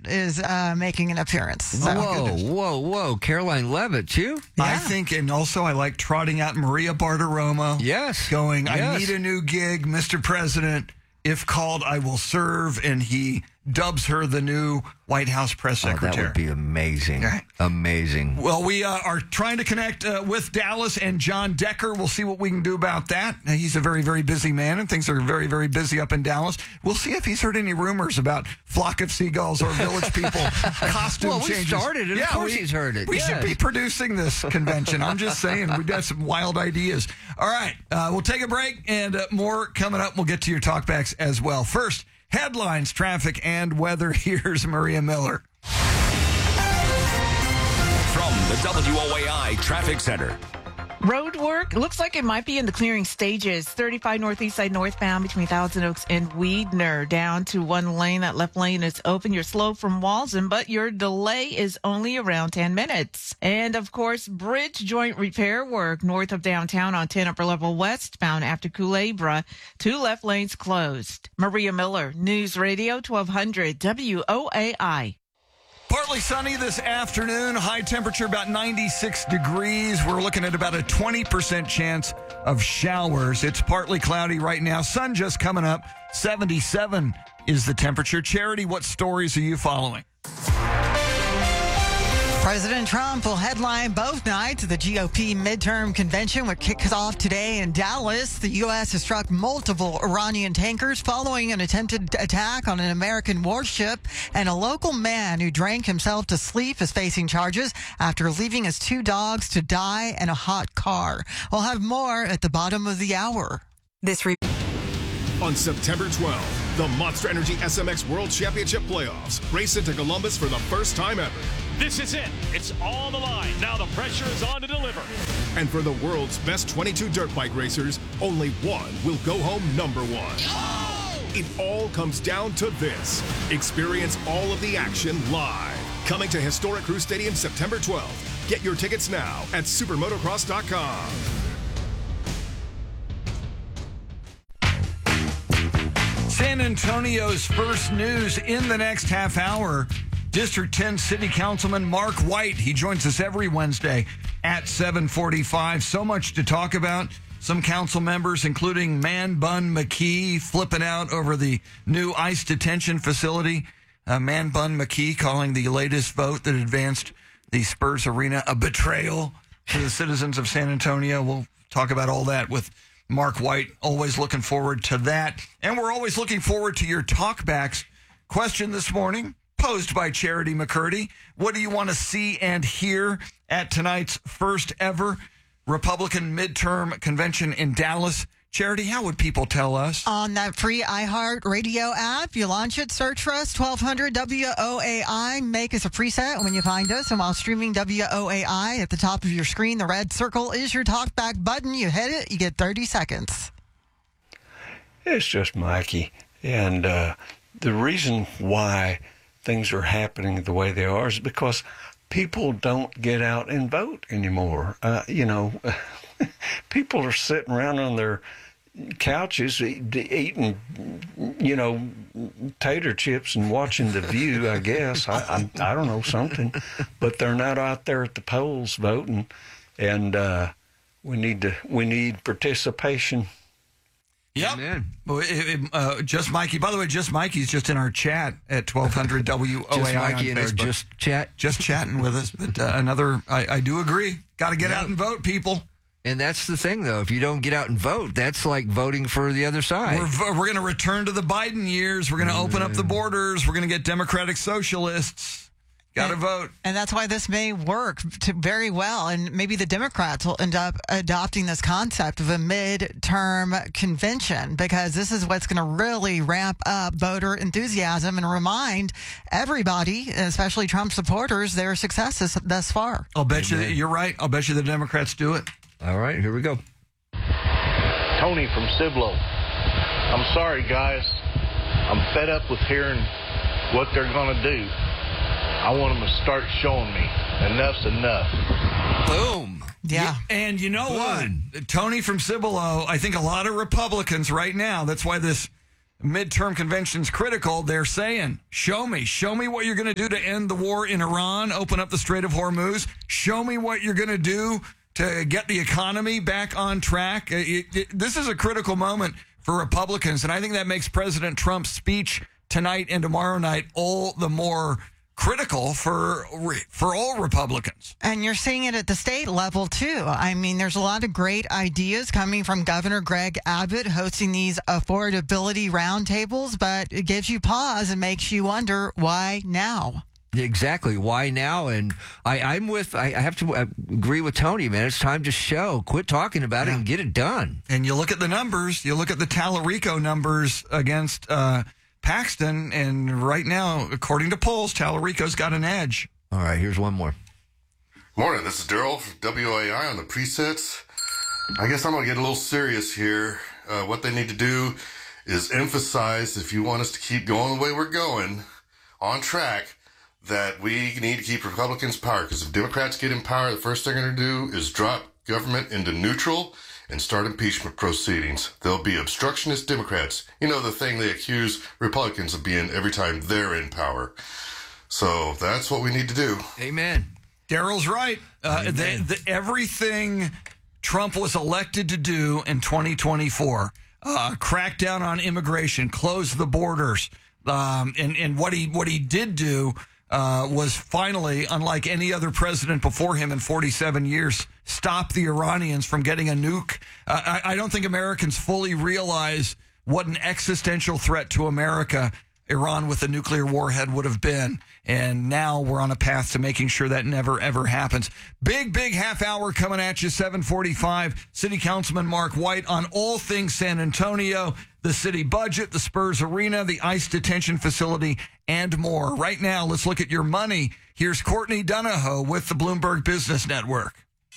is making an appearance. So. Whoa. Caroline Levitt, too? Yeah. I think, and also I like trotting out Maria Bartiromo. Yes. Going, I need a new gig, Mr. President. If called, I will serve. And he dubs her the new White House press secretary. That would be amazing. Okay. Amazing. Well, we are trying to connect with Dallas and John Decker. We'll see what we can do about that. He's a very, very busy man, and things are very, very busy up in Dallas. We'll see if he's heard any rumors about flock of seagulls or village people costume changes. We started it. Of course he's heard it. We should be producing this convention. I'm just saying. We've got some wild ideas. All right. We'll take a break, and more coming up. We'll get to your talkbacks as well. First, headlines, traffic, and weather. Here's Maria Miller. From the WOAI Traffic Center. Road work looks like it might be in the clearing stages. 35 northeast side northbound between Thousand Oaks and Weidner. Down to one lane. That left lane is open. You're slow from Walden, but your delay is only around 10 minutes. And, of course, bridge joint repair work north of downtown on 10 upper level westbound after Culebra. 2 left lanes closed. Maria Miller, News Radio 1200 WOAI. Partly sunny this afternoon. High temperature about 96 degrees. We're looking at about a 20% chance of showers. It's partly cloudy right now. Sun just coming up. 77 is the temperature. Charity, what stories are you following? President Trump will headline both nights of the GOP midterm convention, which kicks off today in Dallas. The U.S. has struck multiple Iranian tankers following an attempted attack on an American warship, and a local man who drank himself to sleep is facing charges after leaving his 2 dogs to die in a hot car. We'll have more at the bottom of the hour. On September 12th, the Monster Energy SMX World Championship Playoffs race into Columbus for the first time ever. This is it. It's on the line. Now the pressure is on to deliver. And for the world's best 22 dirt bike racers, only one will go home number 1. Oh! It all comes down to this. Experience all of the action live. Coming to Historic Crew Stadium September 12th. Get your tickets now at supermotocross.com. San Antonio's first news in the next half hour. District 10 City Councilman Mark White. He joins us every Wednesday at 7:45. So much to talk about. Some council members, including Man Bun McKee, flipping out over the new ICE detention facility. Man Bun McKee calling the latest vote that advanced the Spurs Arena a betrayal to the citizens of San Antonio. We'll talk about all that with Mark White. Always looking forward to that. And we're always looking forward to your talkbacks. Question this morning, posed by Charity McCurdy. What do you want to see and hear at tonight's first ever Republican midterm convention in Dallas? Charity, how would people tell us? On that free iHeart Radio app, you launch it, search for us, 1200 WOAI, make us a preset when you find us. And while streaming WOAI at the top of your screen, the red circle is your talkback button. You hit it, you get 30 seconds. It's just Mikey. And the reason why things are happening the way they are is because people don't get out and vote anymore. People are sitting around on their couches eating, tater chips and watching The View, I guess. I don't know, something. But they're not out there at the polls voting, and we need participation. Yep. Amen. Just Mikey. By the way, Just Mikey's just in our chat at 1200 WOAI Just Mikey on in Facebook. our Just Chat. Just chatting with us. But I do agree. Got to get out and vote, people. And that's the thing, though. If you don't get out and vote, that's like voting for the other side. We're going to return to the Biden years. We're going to open up the borders. We're going to get Democratic socialists. Got to vote. And that's why this may work very well. And maybe the Democrats will end up adopting this concept of a midterm convention, because this is what's going to really ramp up voter enthusiasm and remind everybody, especially Trump supporters, their successes thus far. I'll bet you you're right. I'll bet you the Democrats do it. All right, here we go. Tony from Cibolo. I'm sorry, guys. I'm fed up with hearing what they're going to do. I want them to start showing me enough's enough. Boom. Yeah. And you know what? Tony from Cibolo, I think a lot of Republicans right now, that's why this midterm convention's critical, they're saying, show me what you're going to do to end the war in Iran, open up the Strait of Hormuz. Show me what you're going to do to get the economy back on track. This is a critical moment for Republicans, and I think that makes President Trump's speech tonight and tomorrow night all the more critical for all Republicans. And you're seeing it at the state level, too. I mean, there's a lot of great ideas coming from Governor Greg Abbott hosting these affordability roundtables, but it gives you pause and makes you wonder, why now? Exactly. Why now? And I have to agree with Tony, man. It's time to quit talking about it and get it done. And you look at the numbers, you look at the Tallarico numbers against Paxton, and right now, according to polls, Tallarico's got an edge. All right, here's one more. Morning, this is Daryl from WAI on the presets. I guess I'm going to get a little serious here. What they need to do is emphasize, if you want us to keep going the way we're going, on track, that we need to keep Republicans in power. Because if Democrats get in power, the first thing they're going to do is drop government into neutral and start impeachment proceedings. They'll be obstructionist Democrats. You know, the thing they accuse Republicans of being every time they're in power. So that's what we need to do. Amen. Daryl's right. Everything Trump was elected to do in 2024, crack down on immigration, close the borders, and what he did do was finally, unlike any other president before him in 47 years, stop the Iranians from getting a nuke. I don't think Americans fully realize what an existential threat to America Iran with a nuclear warhead would have been. And now we're on a path to making sure that never, ever happens. Big half hour coming at you, 7:45. City Councilman Mark White on all things San Antonio, the city budget, the Spurs Arena, the ICE detention facility, and more. Right now, let's look at your money. Here's Courtney Donahoe with the Bloomberg Business Network.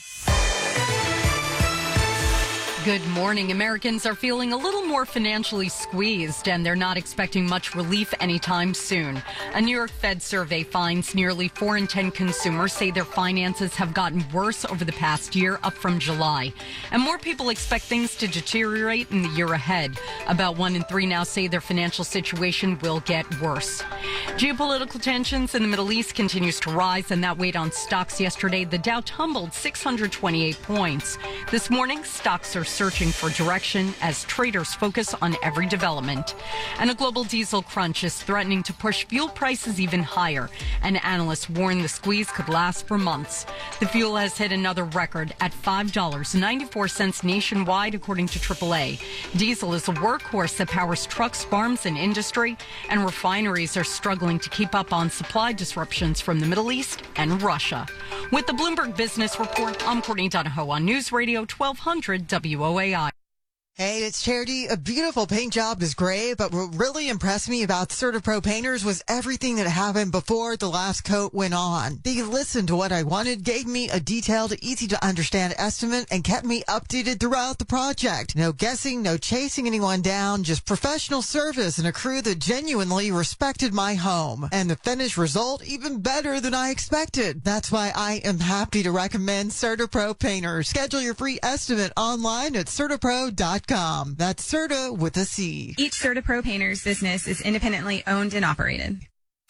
Good morning. Americans are feeling a little more financially squeezed, and they're not expecting much relief anytime soon. A New York Fed survey finds nearly 4 in 10 consumers say their finances have gotten worse over the past year, up from July. And more people expect things to deteriorate in the year ahead. About 1 in 3 now say their financial situation will get worse. Geopolitical tensions in the Middle East continues to rise, and that weighed on stocks yesterday. The Dow tumbled 628 points. This morning, stocks are searching for direction as traders focus on every development. And a global diesel crunch is threatening to push fuel prices even higher, and analysts warn the squeeze could last for months. The fuel has hit another record at $5.94 nationwide, according to AAA. Diesel is a workhorse that powers trucks, farms, and industry, and refineries are struggling to keep up on supply disruptions from the Middle East and Russia. With the Bloomberg Business Report, I'm Courtney Donahoe on News Radio 1200 WOAI. Hey, it's Charity. A beautiful paint job is great, but what really impressed me about CertaPro Painters was everything that happened before the last coat went on. They listened to what I wanted, gave me a detailed, easy to understand estimate, and kept me updated throughout the project. No guessing, no chasing anyone down, just professional service and a crew that genuinely respected my home. And the finished result, even better than I expected. That's why I am happy to recommend CertaPro Painters. Schedule your free estimate online at CertaPro.com. That's Certa with a C. Each CertaPro Painters business is independently owned and operated.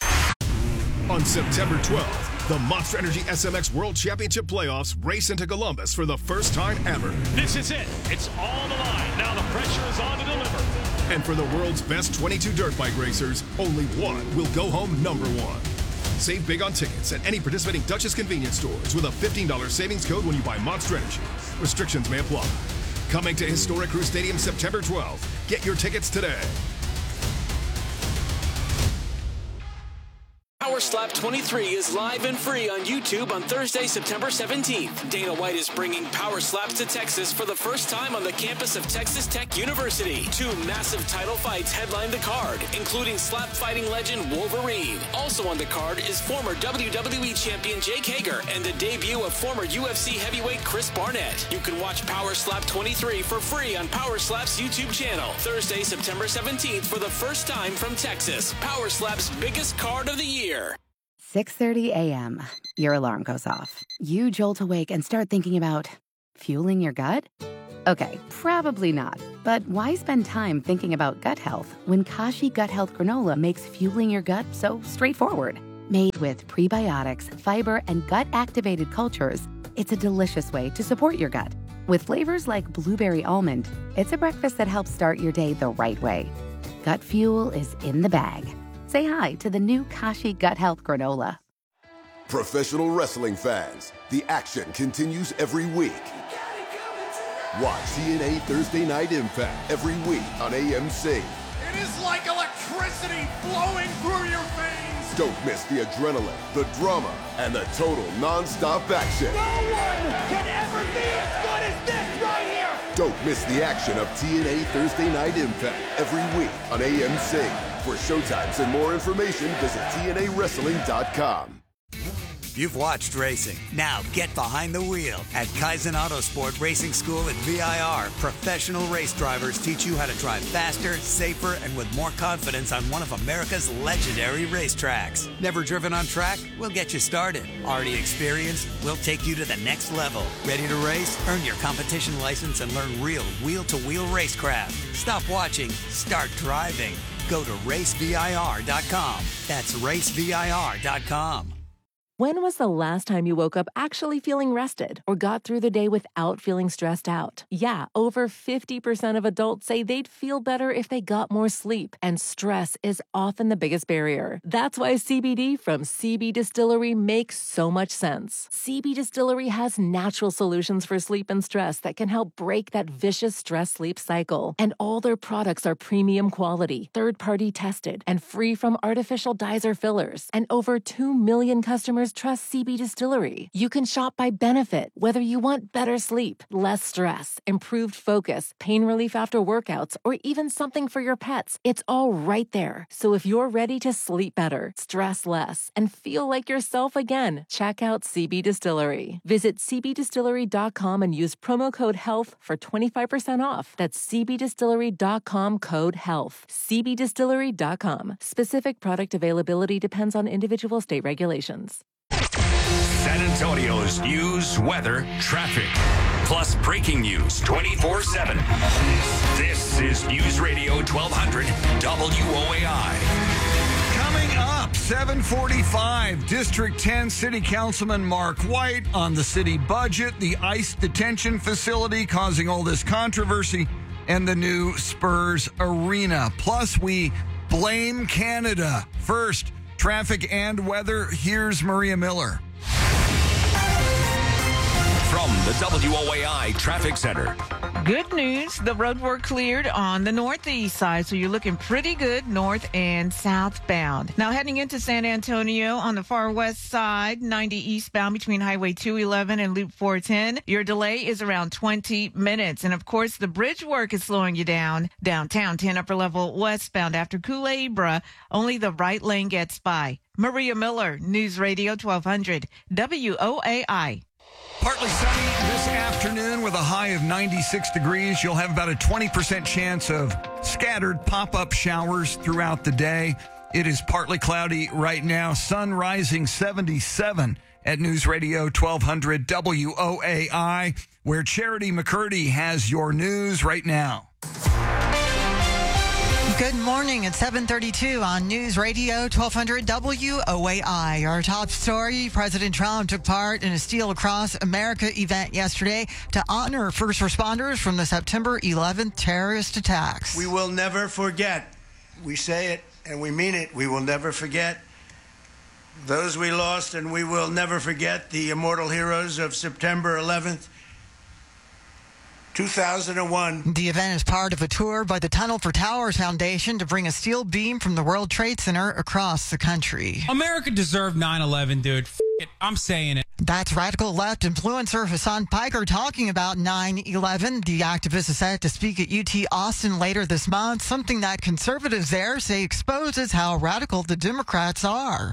On September 12th, the Monster Energy SMX World Championship Playoffs race into Columbus for the first time ever. This is it. It's all the line. Now the pressure is on to deliver. And for the world's best 22 dirt bike racers, only one will go home number one. Save big on tickets at any participating Dutchess convenience stores with a $15 savings code when you buy Monster Energy. Restrictions may apply. Coming to Historic Crew Stadium September 12th. Get your tickets today. Power Slap 23 is live and free on YouTube on Thursday, September 17th. Dana White is bringing Power Slaps to Texas for the first time on the campus of Texas Tech University. 2 massive title fights headline the card, including slap fighting legend Wolverine. Also on the card is former WWE champion Jake Hager and the debut of former UFC heavyweight Chris Barnett. You can watch Power Slap 23 for free on Power Slap's YouTube channel. Thursday, September 17th for the first time from Texas. Power Slap's biggest card of the year. 6:30 a.m. Your alarm goes off. You jolt awake and start thinking about fueling your gut? Okay, probably not. But why spend time thinking about gut health when Kashi Gut Health Granola makes fueling your gut so straightforward? Made with prebiotics, fiber, and gut-activated cultures, it's a delicious way to support your gut. With flavors like blueberry almond, it's a breakfast that helps start your day the right way. Gut fuel is in the bag. Say hi to the new Kashi Gut Health Granola. Professional wrestling fans, the action continues every week. Watch TNA Thursday Night Impact every week on AMC. It is like electricity flowing through your veins. Don't miss the adrenaline, the drama, and the total non-stop action. No one can ever be as good as this right here. Don't miss the action of TNA Thursday Night Impact every week on AMC. For showtimes and more information, visit TNAWrestling.com. You've watched racing. Now get behind the wheel. At Kaizen Autosport Racing School at VIR, professional race drivers teach you how to drive faster, safer, and with more confidence on one of America's legendary racetracks. Never driven on track? We'll get you started. Already experienced? We'll take you to the next level. Ready to race? Earn your competition license and learn real wheel-to-wheel racecraft. Stop watching. Start driving. Go to racevir.com. That's racevir.com. When was the last time you woke up actually feeling rested or got through the day without feeling stressed out? Yeah, over 50% of adults say they'd feel better if they got more sleep, and stress is often the biggest barrier. That's why CBD from CB Distillery makes so much sense. CB Distillery has natural solutions for sleep and stress that can help break that vicious stress-sleep cycle. And all their products are premium quality, third-party tested, and free from artificial dyes or fillers. And over 2 million customers trust CB Distillery. You can shop by benefit, whether you want better sleep, less stress, improved focus, pain relief after workouts, or even something for your pets. It's all right there. So if you're ready to sleep better, stress less, and feel like yourself again, check out CB Distillery. Visit cbdistillery.com and use promo code HEALTH for 25% off. That's cbdistillery.com code HEALTH. cbdistillery.com. Specific product availability depends on individual state regulations. San Antonio's news, weather, traffic, plus breaking news 24/7. This is News Radio 1200 WOAI. Coming up, 7:45, District 10 City Councilman Mark White on the city budget, the ICE detention facility causing all this controversy, and the new Spurs arena. Plus, we blame Canada. First, traffic and weather. Here's Maria Miller. From the WOAI Traffic Center. Good news. The road work cleared on the northeast side, so you're looking pretty good north and southbound. Now heading into San Antonio on the far west side, 90 eastbound between Highway 211 and Loop 410. Your delay is around 20 minutes. And of course, the bridge work is slowing you down. Downtown, 10 upper level westbound after Culebra. Only the right lane gets by. Maria Miller, News Radio 1200 WOAI. Partly sunny this afternoon with a high of 96 degrees. You'll have about a 20% chance of scattered pop-up showers throughout the day. It is partly cloudy right now. Sun rising 77 at News Radio 1200 WOAI, where Charity McCurdy has your news right now. Good morning at 7:32 on News Radio 1200 WOAI. Our top story, President Trump took part in a Steel Across America event yesterday to honor first responders from the September 11th terrorist attacks. We will never forget. We say it and we mean it. We will never forget those we lost, and we will never forget the immortal heroes of September 11th. 2001. The event is part of a tour by the Tunnel for Towers Foundation to bring a steel beam from the World Trade Center across the country. America deserved 9/11, dude. F it. I'm saying it. That's radical left influencer Hassan Piker talking about 9/11. The activist is set to speak at UT Austin later this month, something that conservatives there say exposes how radical the Democrats are.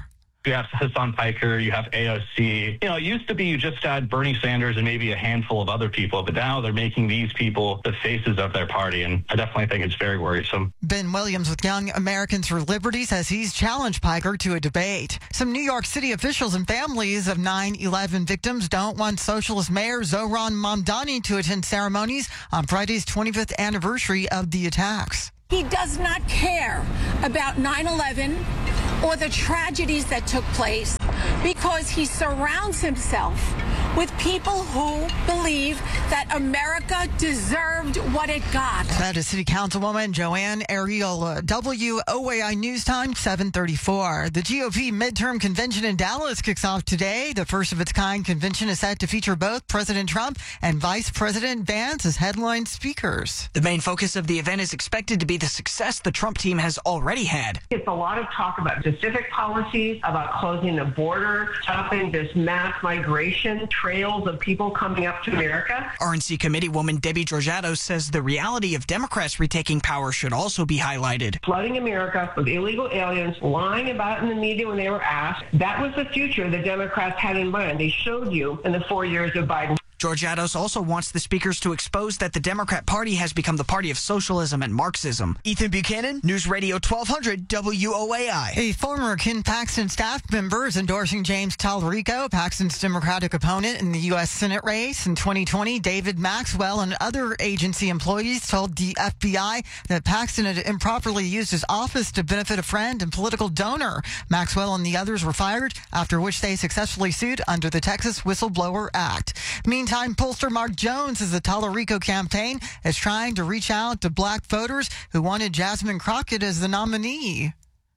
You have Hassan Piker, you have AOC. It used to be you just had Bernie Sanders and maybe a handful of other people, but now they're making these people the faces of their party, and I definitely think it's very worrisome. Ben Williams with Young Americans for Liberty says he's challenged Piker to a debate. Some New York City officials and families of 9/11 victims don't want Socialist Mayor Zohran Mamdani to attend ceremonies on Friday's 25th anniversary of the attacks. He does not care about 9/11 or the tragedies that took place because he surrounds himself with people who believe that America deserved what it got. That is City Councilwoman Joanne Ariola. WOAI News Time, 7:34. The GOP midterm convention in Dallas kicks off today. The first of its kind convention is set to feature both President Trump and Vice President Vance as headline speakers. The main focus of the event is expected to be the success the Trump team has already had. It's a lot of talk about specific policies, about closing the border, stopping this mass migration, trails of people coming up to America. RNC Committeewoman Debbie Georgiato says the reality of Democrats retaking power should also be highlighted. Flooding America with illegal aliens, lying about it in the media when they were asked. That was the future the Democrats had in mind. They showed you in the 4 years of Biden. Georgiados also wants the speakers to expose that the Democrat Party has become the party of socialism and Marxism. Ethan Buchanan, News Radio 1200 WOAI. A former Ken Paxton staff member is endorsing James Tallarico, Paxton's Democratic opponent in the U.S. Senate race. In 2020, David Maxwell and other agency employees told the FBI that Paxton had improperly used his office to benefit a friend and political donor. Maxwell and the others were fired, after which they successfully sued under the Texas Whistleblower Act. Meantime, pollster Mark Jones says the Tallarico campaign is trying to reach out to black voters who wanted Jasmine Crockett as the nominee.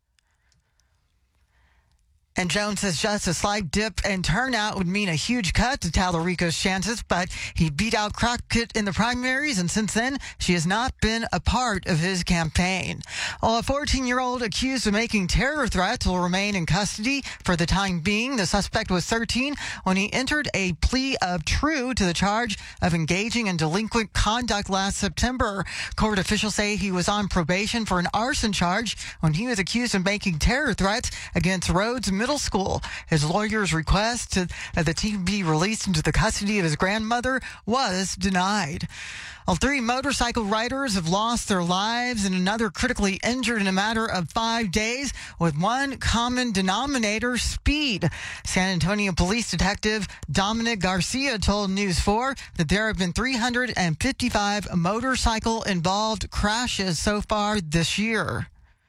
And Jones says just a slight dip in turnout would mean a huge cut to Tallarico's chances, but he beat out Crockett in the primaries, and since then, she has not been a part of his campaign. While a 14-year-old accused of making terror threats will remain in custody for the time being, the suspect was 13 when he entered a plea of true to the charge of engaging in delinquent conduct last September. Court officials say he was on probation for an arson charge when he was accused of making terror threats against Rhodes Middle School. His lawyer's request that the teen be released into the custody of his grandmother was denied. Well, 3 motorcycle riders have lost their lives and another critically injured in a matter of 5 days, with one common denominator: speed. San Antonio Police Detective Dominic Garcia told News 4 that there have been 355 motorcycle-involved crashes so far this year.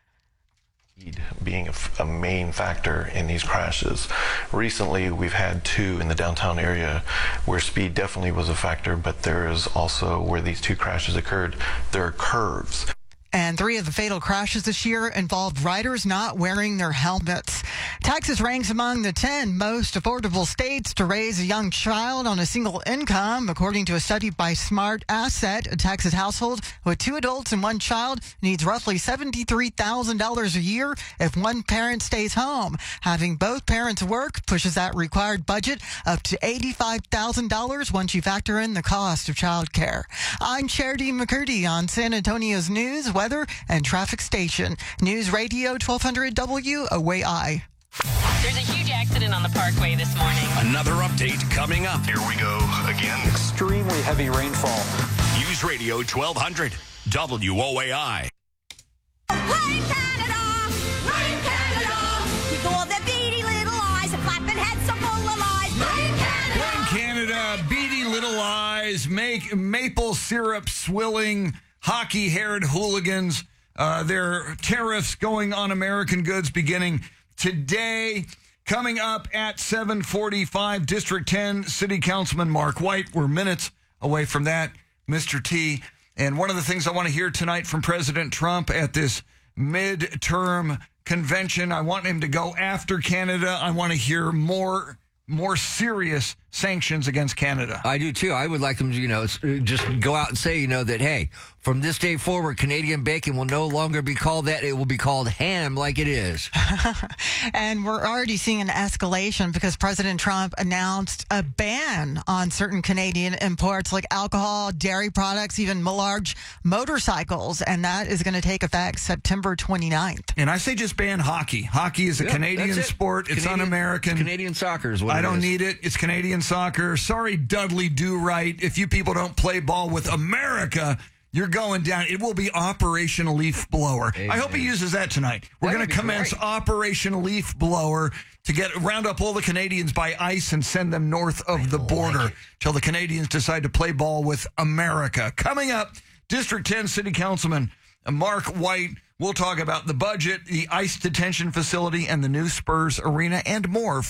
Being a main factor in these crashes. Recently, we've had 2 in the downtown area where speed definitely was a factor, but there is also, where these 2 crashes occurred, there are curves. And 3 of the fatal crashes this year involved riders not wearing their helmets. Texas ranks among the 10 most affordable states to raise a young child on a single income, according to a study by Smart Asset. A Texas household with 2 adults and 1 child needs roughly $73,000 a year if one parent stays home. Having both parents work pushes that required budget up to $85,000 once you factor in the cost of childcare. I'm Charity McCurdy on San Antonio's news, weather, and traffic station. News Radio 1200 WOAI. There's a huge accident on the Parkway this morning. Another update coming up. Here we go again. Extremely heavy rainfall. News Radio 1200 WOAI. Rain Canada! Rain Canada! With all their beady little eyes and flapping heads so full of lies. Rain Canada! Rain Canada, beady little eyes, make maple syrup swilling, hockey-haired hooligans. Their tariffs going on American goods beginning today. Coming up at 7:45, District 10 City Councilman Mark White. We're minutes away from that, Mr. T. And one of the things I want to hear tonight from President Trump at this midterm convention, I want him to go after Canada. I want to hear more serious sanctions against Canada. I do too. I would like them to, just go out and say, that, hey, From this day forward, Canadian bacon will no longer be called that. It will be called ham like it is. And we're already seeing an escalation because President Trump announced a ban on certain Canadian imports like alcohol, dairy products, even large motorcycles. And that is going to take effect September 29th. And I say just ban hockey. Hockey is a Canadian sport. It's un-American. Canadian soccer is what I don't need it. It's Canadian soccer. Sorry, Dudley Do-Right. If you people don't play ball with America, you're going down. It will be Operation Leaf Blower. Amen. I hope he uses that tonight. We're going to commence Operation Leaf Blower to round up all the Canadians by ice and send them north of the border till the Canadians decide to play ball with America. Coming up, District 10 City Councilman Mark White. We'll talk about the budget, the ICE detention facility, and the new Spurs arena, and more.